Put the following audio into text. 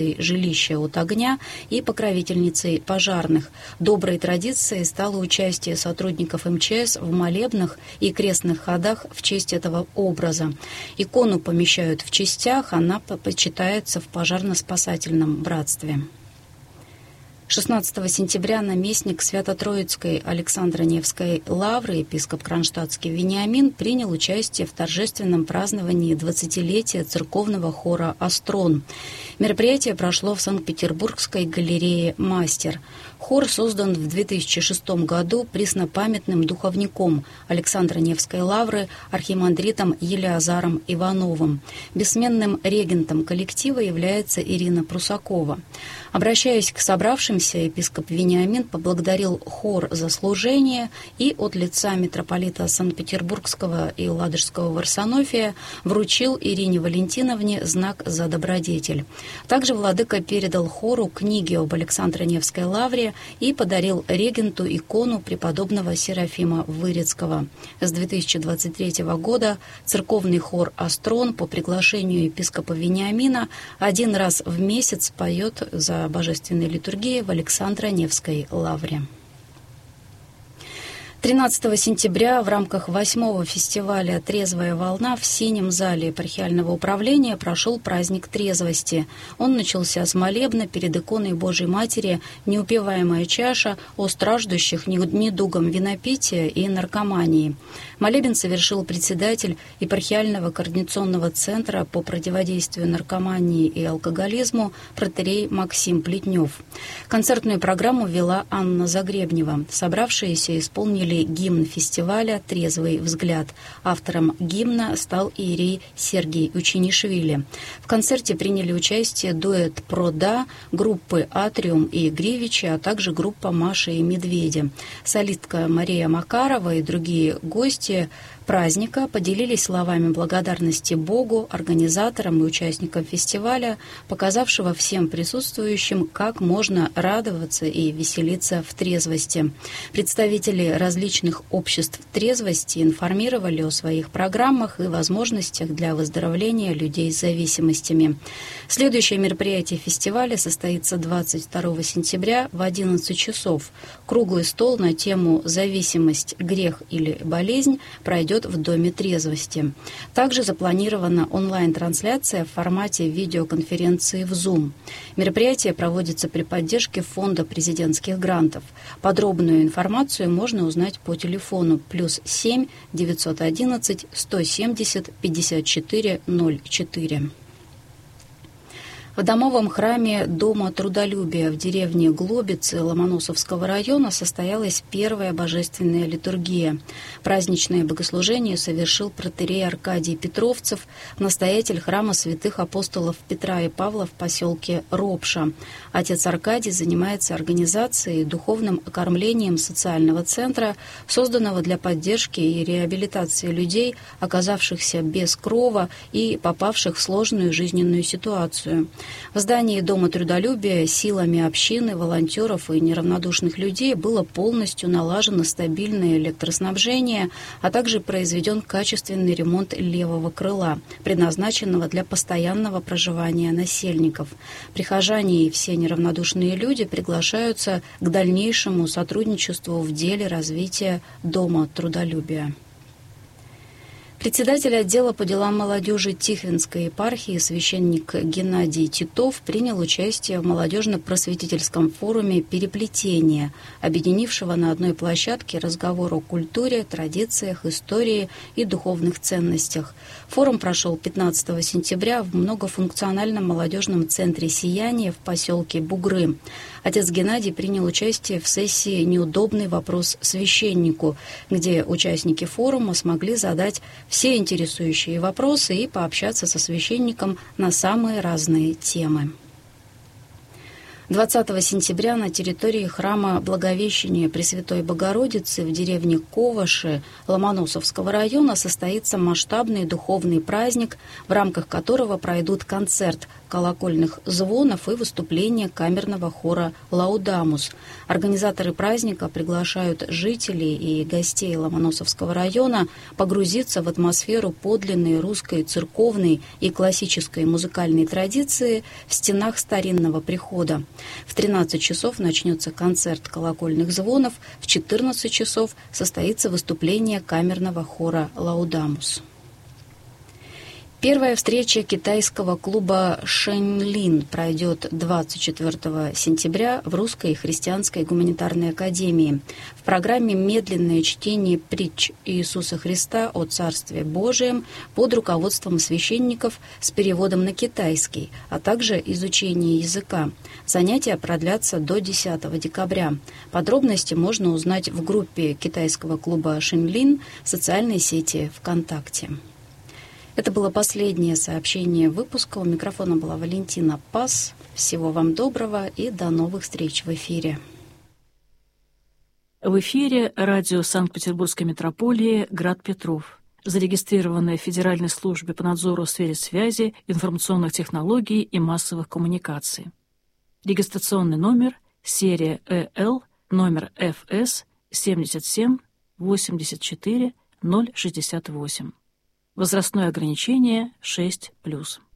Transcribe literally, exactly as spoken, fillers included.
жилища от огня и покровительницей пожарных. Доброй традицией стало участие сотрудников эм че эс в молебнах и крестных ходах в честь этого образа. Икону помещают в частях, она почитается в пожарно-спасательном братстве. шестнадцатого сентября наместник Свято-Троицкой Александро-Невской лавры, епископ Кронштадтский Вениамин, принял участие в торжественном праздновании двадцатилетия церковного хора «Астрон». Мероприятие прошло в Санкт-Петербургской галерее «Мастер». Хор создан в две тысячи шестом году преснопамятным духовником Александро-Невской лавры архимандритом Елеазаром Ивановым. Бессменным регентом коллектива является Ирина Прусакова. Обращаясь к собравшимся, епископ Вениамин поблагодарил хор за служение и от лица митрополита Санкт-Петербургского и Ладожского Варсонофия вручил Ирине Валентиновне знак за добродетель. Также владыка передал хору книги об Александро-Невской лавре и подарил регенту икону преподобного Серафима Вырицкого. С две тысячи двадцать третьего года церковный хор «Астрон» по приглашению епископа Вениамина один раз в месяц поет за божественной литургией в Александро-Невской лавре. тринадцатого сентября в рамках восьмого фестиваля «Трезвая волна» в синем зале епархиального управления прошел праздник трезвости. Он начался с молебна перед иконой Божией Матери «Неупиваемая чаша» о страждущих недугом винопития и наркомании. Молебен совершил председатель епархиального координационного центра по противодействию наркомании и алкоголизму протоиерей Максим Плетнев. Концертную программу вела Анна Загребнева. Собравшиеся исполнили гимн фестиваля «Трезвый взгляд». Автором гимна стал иерей Сергий Учинишвили. В концерте приняли участие дуэт «Прода», группы «Атриум» и «Гривичи», а также группа «Маша и Медведи». Солистка Мария Макарова и другие гости праздника поделились словами благодарности Богу, организаторам и участникам фестиваля, показавшего всем присутствующим, как можно радоваться и веселиться в трезвости. Представители различных обществ трезвости информировали о своих программах и возможностях для выздоровления людей с зависимостями. Следующее мероприятие фестиваля состоится двадцать второго сентября в одиннадцать часов. Круглый стол на тему «Зависимость, грех или болезнь» пройдет в Доме трезвости. Также запланирована онлайн-трансляция в формате видеоконференции в Zoom. Мероприятие проводится при поддержке Фонда президентских грантов. Подробную информацию можно узнать по телефону плюс семь девятьсот одиннадцать сто семьдесят пятьдесят четыре ноль четыре. В домовом храме Дома трудолюбия в деревне Глобицы Ломоносовского района состоялась первая божественная литургия. Праздничное богослужение совершил протоиерей Аркадий Петровцев, настоятель храма святых апостолов Петра и Павла в поселке Ропша. Отец Аркадий занимается организацией и духовным окормлением социального центра, созданного для поддержки и реабилитации людей, оказавшихся без крова и попавших в сложную жизненную ситуацию. В здании Дома трудолюбия силами общины, волонтеров и неравнодушных людей было полностью налажено стабильное электроснабжение, а также произведен качественный ремонт левого крыла, предназначенного для постоянного проживания насельников. Прихожане и все неравнодушные люди приглашаются к дальнейшему сотрудничеству в деле развития Дома трудолюбия. Председатель отдела по делам молодежи Тихвинской епархии священник Геннадий Титов принял участие в молодежно-просветительском форуме «Переплетение», объединившего на одной площадке разговор о культуре, традициях, истории и духовных ценностях. Форум прошел пятнадцатого сентября в многофункциональном молодежном центре «Сияние» в поселке Бугры. Отец Геннадий принял участие в сессии «Неудобный вопрос священнику», где участники форума смогли задать все интересующие вопросы и пообщаться со священником на самые разные темы. двадцатого сентября на территории храма Благовещения Пресвятой Богородицы в деревне Коваши Ломоносовского района состоится масштабный духовный праздник, в рамках которого пройдут концерт колокольных звонов и выступление камерного хора «Лаудамус». Организаторы праздника приглашают жителей и гостей Ломоносовского района погрузиться в атмосферу подлинной русской церковной и классической музыкальной традиции в стенах старинного прихода. В тринадцать часов начнется концерт колокольных звонов, в четырнадцать часов состоится выступление камерного хора «Лаудамус». Первая встреча китайского клуба «Шэньлин» пройдет двадцать четвёртого сентября в Русской христианской гуманитарной академии. В программе медленное чтение притч Иисуса Христа о Царстве Божием под руководством священников с переводом на китайский, а также изучение языка. Занятия продлятся до десятого декабря. Подробности можно узнать в группе китайского клуба «Шэньлин» в социальной сети ВКонтакте. Это было последнее сообщение выпуска. У микрофона была Валентина Пас. Всего вам доброго и до новых встреч в эфире. В эфире радио Санкт-Петербургской метрополии «Град Петров», зарегистрированное в Федеральной службе по надзору в сфере связи, информационных технологий и массовых коммуникаций. Регистрационный номер, серия Э Л, номер Ф С семьдесят семь восемьдесят четыре ноль шестьдесят восемь. Возрастное ограничение шесть плюс.